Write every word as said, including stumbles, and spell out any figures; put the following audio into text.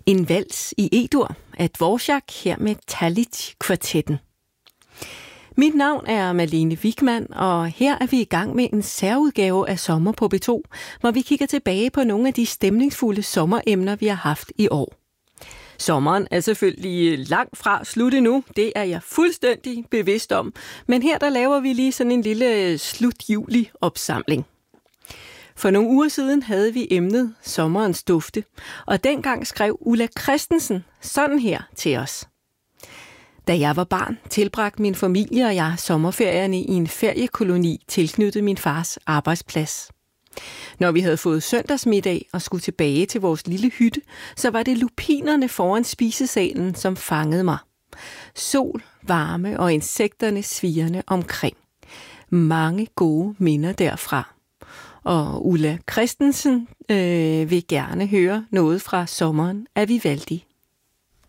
En vals i E-dur af Dvorak her med Talit-kvartetten. Mit navn er Malene Wigman, og her er vi i gang med en særudgave af Sommer på B to, hvor vi kigger tilbage på nogle af de stemningsfulde sommeremner, vi har haft i år. Sommeren er selvfølgelig langt fra slut endnu, det er jeg fuldstændig bevidst om, men her der laver vi lige sådan en lille slut-juli-opsamling. For nogle uger siden havde vi emnet sommerens dufte, og dengang skrev Ulla Christensen sådan her til os. Da jeg var barn, tilbragte min familie og jeg sommerferierne i en feriekoloni tilknyttet min fars arbejdsplads. Når vi havde fået søndagsmiddag og skulle tilbage til vores lille hytte, så var det lupinerne foran spisesalen, som fangede mig. Sol, varme og insekterne svirrende omkring. Mange gode minder derfra. Og Ulla Christensen øh, vil gerne høre noget fra sommeren af Vivaldi.